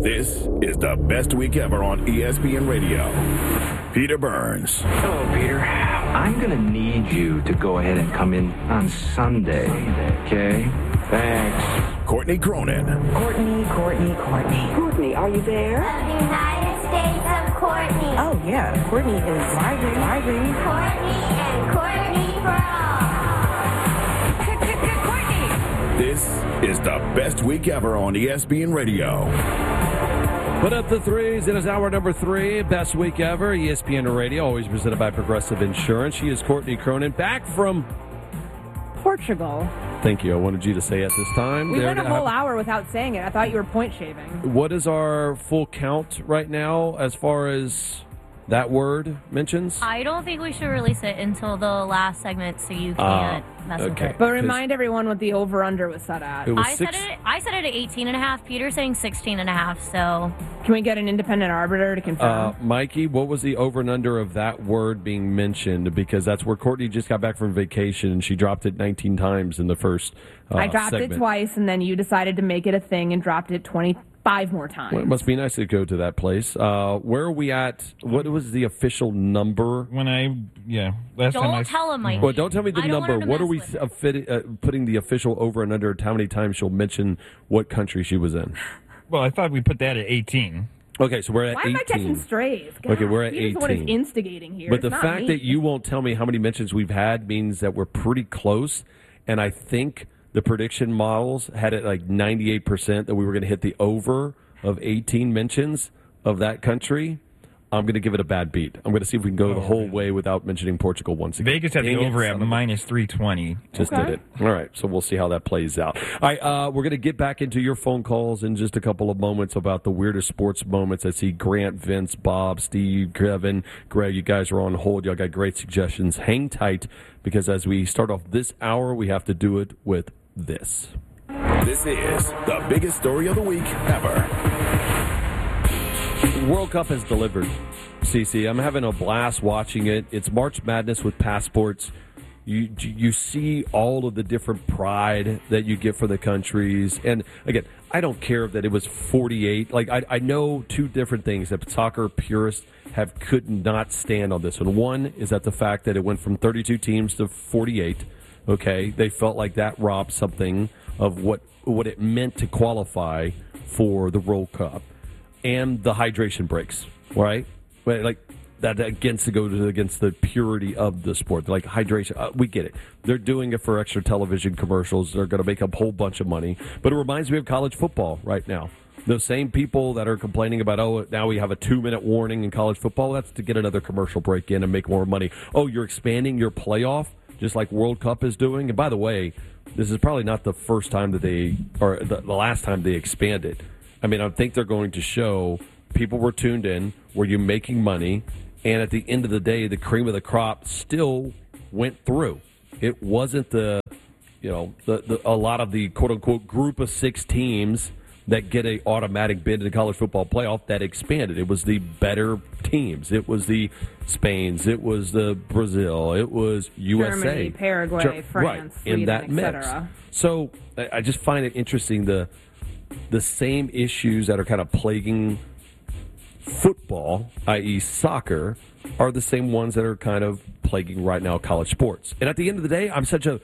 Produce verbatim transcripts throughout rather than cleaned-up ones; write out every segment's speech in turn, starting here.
This is the best week ever on E S P N Radio. Peter Burns. Hello, Peter. I'm going to need you to go ahead and come in on Sunday, okay? Thanks. Courtney Cronin. Courtney, Courtney, Courtney. Courtney, are you there? The United States of Courtney. Oh, yeah. Courtney is rising, rising. Courtney and Courtney for all. Courtney. This is the best week ever on E S P N Radio. Put up the threes. It is hour number three. Best week ever. E S P N Radio, always presented by Progressive Insurance. She is Courtney Cronin, back from Portugal. Thank you. I wanted you to say it this time. We There went a to whole have- hour without saying it. I thought you were point shaving. What is our full count right now as far as that word mentions? I don't think we should release it until the last segment, so you can't Uh, mess with okay. it. But remind everyone what the over-under was set at. It was I six. said it. I said it at eighteen and a half. Peter's saying sixteen and a half. So Can we get an independent arbiter to confirm? Uh, Mikey, what was the over and under of that word being mentioned? Because that's where Courtney just got back from vacation, and she dropped it nineteen times in the first uh, I dropped segment. it twice, and then you decided to make it a thing and dropped it twenty-five more times. Well, it must be nice to go to that place. Uh, where are we at? What was the official number? When I, yeah, last time I... don't tell him, Mikey. Well, don't tell me the I don't want number. her to What are mess we with uh, it. fit, uh, putting the official over and under? How many times she'll mention what country she was in? Well, I thought we put that at eighteen. Okay, so we're at Why eighteen. am I catching strays? God, Okay, we're at Peter's the one who's eighteen. instigating here. But It's the not fact me. that you won't tell me how many mentions we've had means that we're pretty close. And I think the prediction models had it like ninety-eight percent that we were going to hit the over of eighteen mentions of that country. I'm going to give it a bad beat. I'm going to see if we can go Oh, the whole really? way without mentioning Portugal once again. Vegas had the Dang it, over son at of a- minus three twenty. Just Okay. did it. All right, so we'll see how that plays out. All right, uh, we're going to get back into your phone calls in just a couple of moments about the weirdest sports moments. I see Grant, Vince, Bob, Steve, Kevin, Greg, you guys are on hold. Y'all got great suggestions. Hang tight, because as we start off this hour, we have to do it with this. This is the biggest story of the week ever. World Cup has delivered, Cece. I'm having a blast watching it. It's March Madness with passports. You you see all of the different pride that you get for the countries. And, again, I don't care that it was forty-eight. Like, I, I know two different things that soccer purists have could not stand on this one. One is that the fact that it went from thirty-two teams to forty-eight. Okay, they felt like that robbed something of what what it meant to qualify for the World Cup. And the hydration breaks, right? Like that against the go against the purity of the sport. Like hydration, uh, we get it. They're doing it for extra television commercials. They're going to make a whole bunch of money. But it reminds me of college football right now. Those same people that are complaining about, oh, now we have a two-minute warning in college football. That's to get another commercial break in and make more money. Oh, you're expanding your playoff, just like World Cup is doing. And by the way, this is probably not the first time that they, or the, the last time they expanded. I mean, I think they're going to show people were tuned in, were you making money, and at the end of the day, the cream of the crop still went through. It wasn't the, you know, the, the a lot of the quote-unquote group of six teams that get a automatic bid in the college football playoff that expanded. It was the better teams. It was the Spains. It was the Brazil. It was U S A. Germany, Paraguay, Ger- France, right, Sweden, in that et mix. cetera. So I I just find it interesting the the same issues that are kind of plaguing football, that is soccer, are the same ones that are kind of plaguing right now college sports. And at the end of the day, I'm such a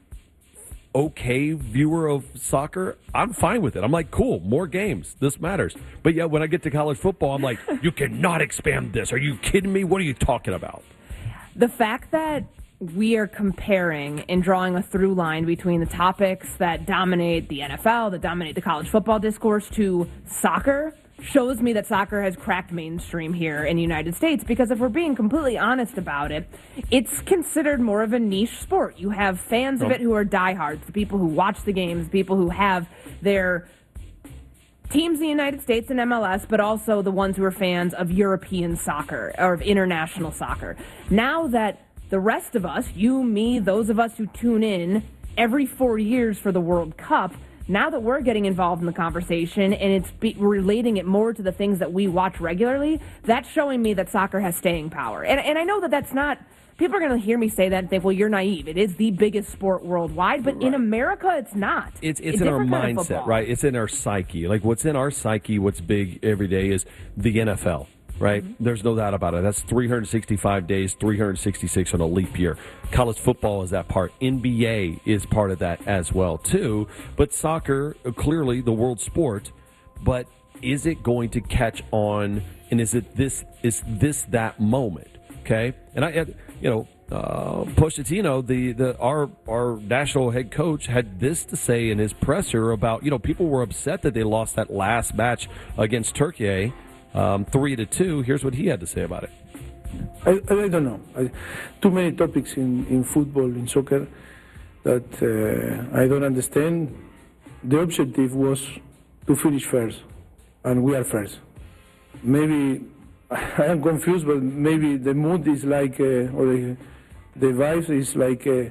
okay viewer of soccer. I'm fine with it. I'm like, cool, more games. This matters. But yeah, when I get to college football, I'm like, you cannot expand this. Are you kidding me? What are you talking about? The fact that we are comparing and drawing a through line between the topics that dominate the N F L, that dominate the college football discourse, to soccer shows me that soccer has cracked mainstream here in the United States, because if we're being completely honest about it, it's considered more of a niche sport. You have fans of it who are diehards, the people who watch the games, the people who have their teams in the United States and M L S, but also the ones who are fans of European soccer or of international soccer. Now that the rest of us, you, me, those of us who tune in every four years for the World Cup, now that we're getting involved in the conversation and it's be- relating it more to the things that we watch regularly, that's showing me that soccer has staying power. And, and I know that that's not people are going to hear me say that and think, well, you're naive. It is the biggest sport worldwide, but in America, it's not. It's it's in our mindset, right? It's in our psyche. Like what's in our psyche, what's big every day is the N F L, right? Mm-hmm. There's no doubt about it. That's three hundred sixty-five days, three hundred sixty-six on a leap year. College football is that part. N B A is part of that as well, too. But soccer, clearly the world sport, but is it going to catch on, and is it this, is this that moment? Okay, and I, you know, uh, Pochettino, the, the our our national head coach, had this to say in his presser about, you know, people were upset that they lost that last match against Turkey, um, three to two. Here's what he had to say about it. I, I don't know. I, too many topics in, in football, in soccer, that uh, I don't understand. The objective was to finish first, and we are first. Maybe. I am confused, but maybe the mood is like, uh, or the, the vibe is like, uh,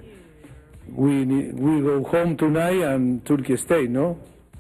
we need, we go home tonight and Turkey stay, no?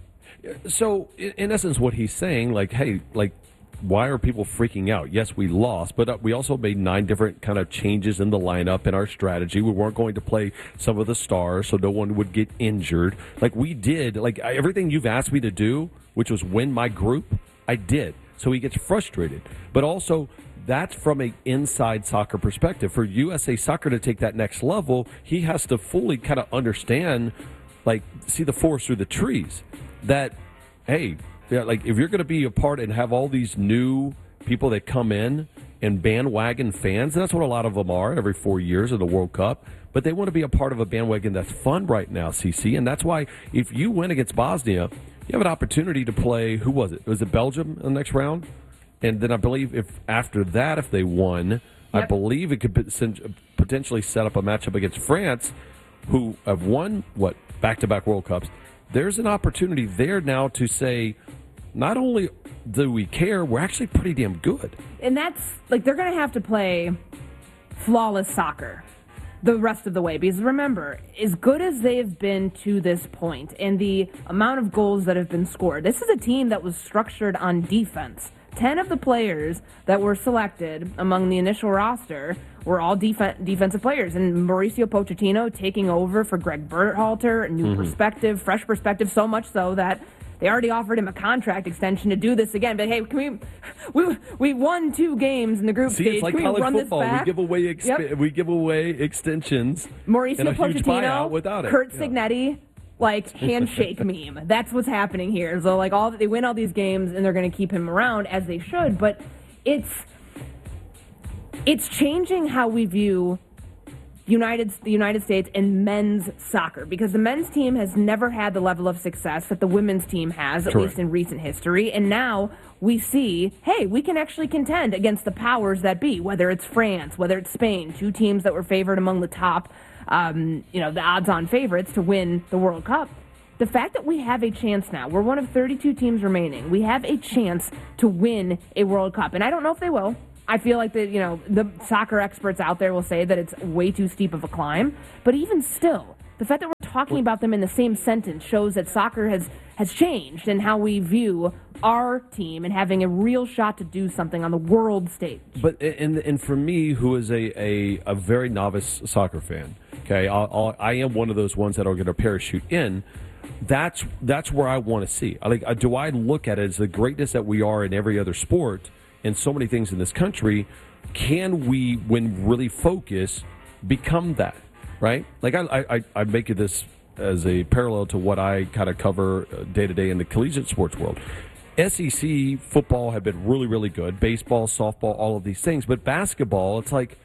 So, in essence, what he's saying, like, hey, like, why are people freaking out? Yes, we lost, but we also made nine different kind of changes in the lineup in our strategy. We weren't going to play some of the stars, so no one would get injured. Like, we did, like, everything you've asked me to do, which was win my group, I did. So he gets frustrated. But also, that's from an inside soccer perspective. For U S A Soccer to take that next level, he has to fully kind of understand, like, see the forest through the trees. That, hey, yeah, like, if you're going to be a part and have all these new people that come in and bandwagon fans, and that's what a lot of them are every four years of the World Cup, but they want to be a part of a bandwagon that's fun right now, C C. And that's why if you win against Bosnia, you have an opportunity to play, who was it? Was it Belgium in the next round? And then I believe if after that, if they won, yep. I believe it could potentially set up a matchup against France, who have won, what, back-to-back World Cups. There's an opportunity there now to say, not only do we care, we're actually pretty damn good. And that's, like, they're going to have to play flawless soccer the rest of the way, because remember, as good as they've been to this point and the amount of goals that have been scored, this is a team that was structured on defense. Ten of the players that were selected among the initial roster were all def- defensive players, and Mauricio Pochettino taking over for Greg Berhalter, a new mm-hmm. perspective, fresh perspective, so much so that they already offered him a contract extension to do this again. But hey, can we we we won two games in the group See, stage. It's like can college we run football. This back? We give away exp- yep. we give away extensions. Mauricio and a Pochettino, huge buyout without it. Kurt yeah. Signetti, like handshake meme. That's what's happening here. So like all they win all these games and they're going to keep him around as they should. But it's it's changing how we view United the United States and men's soccer, because the men's team has never had the level of success that the women's team has, at Correct. least in recent history. And now we see, hey, we can actually contend against the powers that be, whether it's France, whether it's Spain, two teams that were favored among the top, um, you know, the odds-on favorites to win the World Cup. The fact that we have a chance now, we're one of thirty-two teams remaining, we have a chance to win a World Cup. And I don't know if they will. I feel like that, you know, the soccer experts out there will say that it's way too steep of a climb. But even still, the fact that we're talking about them in the same sentence shows that soccer has, has changed in how we view our team and having a real shot to do something on the world stage. But and and for me, who is a, a, a very novice soccer fan, okay, I'll, I'll, I am one of those ones that are going to parachute in. That's that's where I want to see. I like. Do I look at it as the greatness that we are in every other sport? And so many things in this country, can we, when really focus, become that, right? Like I, I, I make it this as a parallel to what I kind of cover day to day in the collegiate sports world. S E C football had been really, really good. Baseball, softball, all of these things. But basketball, it's like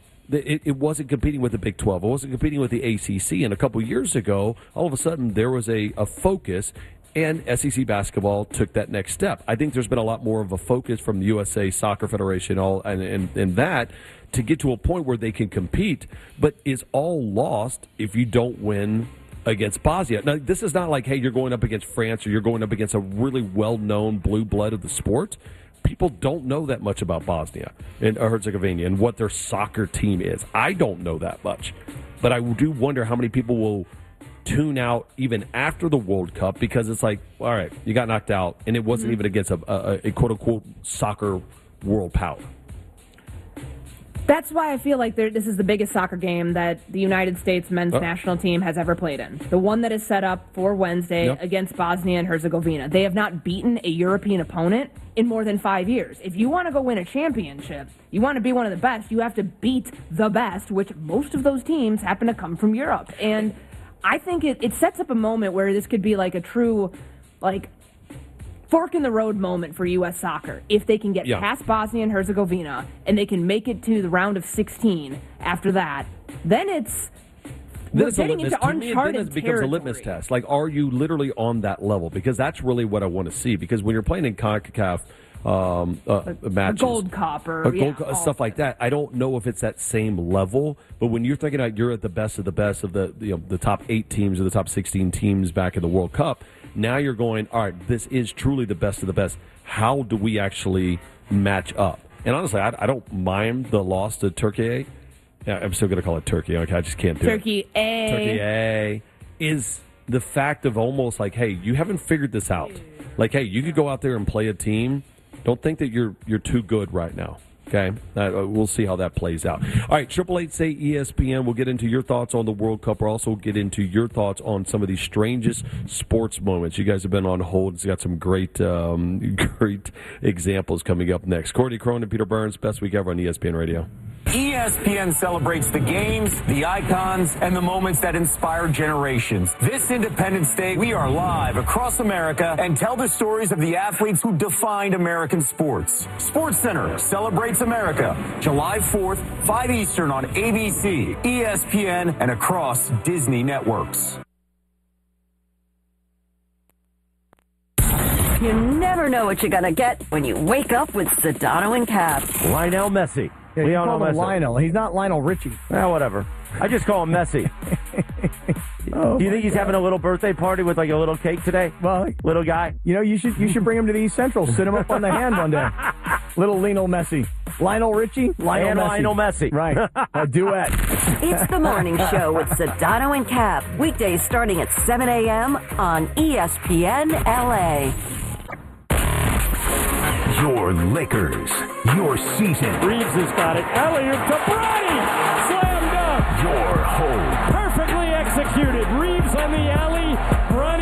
it, it wasn't competing with the Big twelve. It wasn't competing with the A C C. And a couple years ago, all of a sudden, there was a, a focus. And S E C basketball took that next step. I think there's been a lot more of a focus from the U S A Soccer Federation all and, and, and that to get to a point where they can compete, but is all lost if you don't win against Bosnia. Now, this is not like, hey, you're going up against France or you're going up against a really well-known blue blood of the sport. People don't know that much about Bosnia and Herzegovina and what their soccer team is. I don't know that much, but I do wonder how many people will tune out even after the World Cup, because it's like, all right, you got knocked out, and it wasn't mm-hmm. even against a, a, a quote-unquote soccer world power. That's why I feel like there- this is the biggest soccer game that the United States men's Oh. national team has ever played in. The one that is set up for Wednesday Yep. against Bosnia and Herzegovina. They have not beaten a European opponent in more than five years. If you want to go win a championship, you want to be one of the best, you have to beat the best, which most of those teams happen to come from Europe. And I think it, it sets up a moment where this could be like a true, like, fork in the road moment for U S soccer. If they can get Yeah. past Bosnia and Herzegovina and they can make it to the round of sixteen after that, then it's Then we're it's a getting litmus, into to me, uncharted then it becomes a litmus territory. test. Like, are you literally on that level? Because that's really what I want to see. Because when you're playing in CONCACAF um, uh, matches, A Gold Cup or a gold yeah, cu- all stuff of like that, I don't know if it's that same level. But when you're thinking about you're at the best of the best of the you know, the top eight teams or the top sixteen teams back in the World Cup, now you're going, all right, this is truly the best of the best. How do we actually match up? And honestly, I, I don't mind the loss to Turkey. Yeah, I'm still going to call it Turkey. Okay, I just can't do Turkey it. A. Turkey A is the fact of almost like, hey, you haven't figured this out. Like, hey, you could go out there and play a team. Don't think that you're you're too good right now. Okay, uh, we'll see how that plays out. All right, triple eight say E S P N. We'll get into your thoughts on the World Cup. We'll also get into your thoughts on some of these strangest sports moments. You guys have been on hold. It's got some great, um, great examples coming up next. Courtney Cronin, Peter Burns, best week ever on E S P N Radio. E S P N celebrates the games, the icons, and the moments that inspire generations. This Independence Day, we are live across America and tell the stories of the athletes who defined American sports. SportsCenter celebrates America, July fourth, five Eastern on A B C, E S P N, and across Disney networks. You never know what you're going to get when you wake up with Sedano and Cap. Lionel Messi. Yeah, we you all know call him Messi. Lionel. He's not Lionel Richie. Well, whatever. I just call him Messi. Oh, Do you my think he's God. having a little birthday party with like a little cake today? Well, little guy. You know, you should you should bring him to the East Central. Sit him up on the hand one day. Little Lionel Messi. Lionel Richie. Lionel And Messi. Lionel Messi. Right. A duet. It's the morning show with Sedano and Cap. Weekdays starting at seven a.m. on E S P N L A. Your Lakers. Your season. Reeves has got it. Elliott to Bronny. Slam dunk. Your home. Perfectly executed. Reeves on the alley. Bronny